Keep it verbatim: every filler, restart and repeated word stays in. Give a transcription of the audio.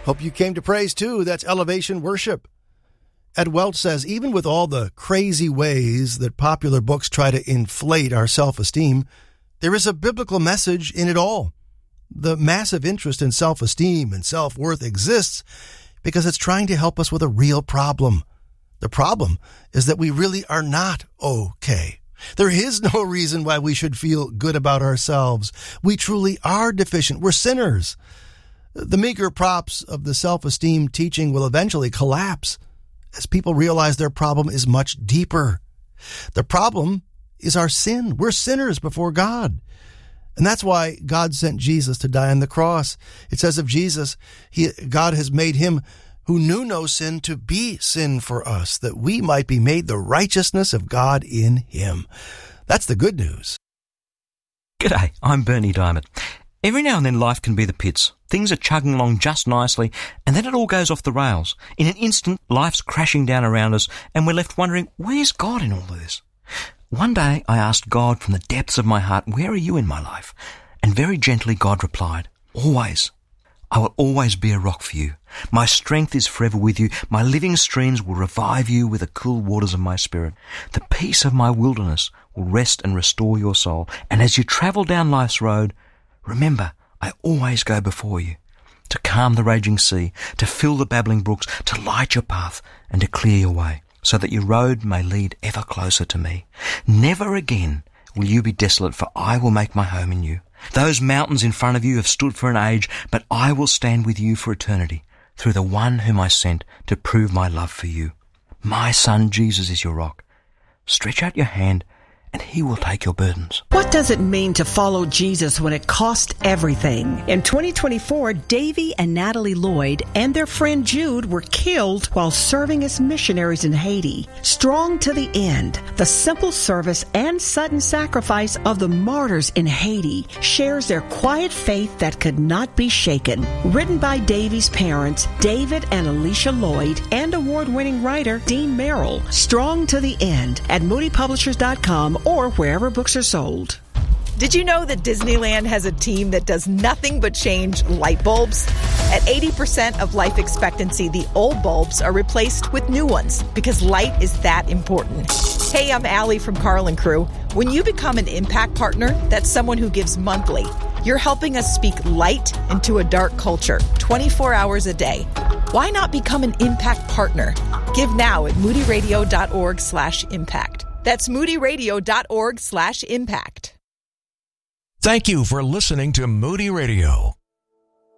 Hope you came to praise too. That's Elevation Worship. Ed Welch says, even with all the crazy ways that popular books try to inflate our self-esteem, there is a biblical message in it all. The massive interest in self-esteem and self-worth exists because it's trying to help us with a real problem. The problem is that we really are not okay. There is no reason why we should feel good about ourselves. We truly are deficient. We're sinners. The meager props of the self-esteem teaching will eventually collapse as people realize their problem is much deeper. The problem is our sin. We're sinners before God. And that's why God sent Jesus to die on the cross. It says of Jesus, he, God has made him who knew no sin to be sin for us, that we might be made the righteousness of God in him. That's the good news. G'day, I'm Bernie Diamond. Every now and then life can be the pits. Things are chugging along just nicely, and then it all goes off the rails. In an instant, life's crashing down around us, and we're left wondering, where's God in all this? One day, I asked God from the depths of my heart, where are you in my life? And very gently, God replied, always. I will always be a rock for you. My strength is forever with you. My living streams will revive you with the cool waters of my spirit. The peace of my wilderness will rest and restore your soul. And as you travel down life's road, remember, I always go before you, to calm the raging sea, to fill the babbling brooks, to light your path and to clear your way, so that your road may lead ever closer to me. Never again will you be desolate, for I will make my home in you. Those mountains in front of you have stood for an age, but I will stand with you for eternity, through the one whom I sent to prove my love for you. My son Jesus is your rock. Stretch out your hand, and he will take your burdens. What does it mean to follow Jesus when it costs everything? In twenty twenty-four, Davy and Natalie Lloyd and their friend Jude were killed while serving as missionaries in Haiti. Strong to the end, the simple service and sudden sacrifice of the martyrs in Haiti shares their quiet faith that could not be shaken. Written by Davy's parents, David and Alicia Lloyd, and award-winning writer Dean Merrill. Strong to the end at moody publishers dot com or wherever books are sold. Did you know that Disneyland has a team that does nothing but change light bulbs? At eighty percent of life expectancy, the old bulbs are replaced with new ones because light is that important. Hey, I'm Allie from Carl and Crew. When you become an Impact Partner, that's someone who gives monthly. You're helping us speak light into a dark culture, twenty-four hours a day. Why not become an Impact Partner? Give now at moody radio dot org slash impact. That's moody radio dot org slash impact. Thank you for listening to Moody Radio.